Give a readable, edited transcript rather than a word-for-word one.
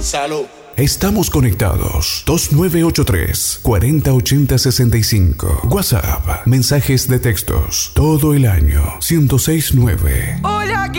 Salud. Estamos conectados. 2983-408065. WhatsApp. Mensajes de textos. Todo el año. 1069. Hola,